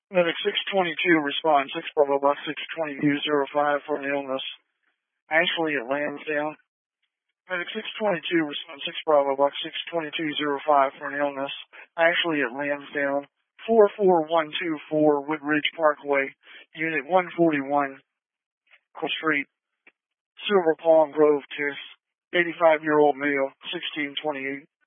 Medic 622, respond 6 Bravo Buck 62205 for an illness. Ashley at Lansdowne. Medic 622, respond 6 Bravo Buck 62205 for an illness. Ashley at Lansdowne. 44124 Woodridge Parkway, Unit 141, Street, Silver Palm Grove, Tiss. 85-year-old male, 1628.